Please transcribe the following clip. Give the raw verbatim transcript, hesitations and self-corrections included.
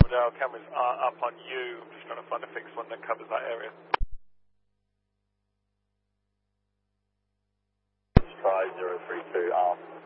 Our cameras are up on you. I'm just trying to find a fixed one that covers that area. Try zero three two arm.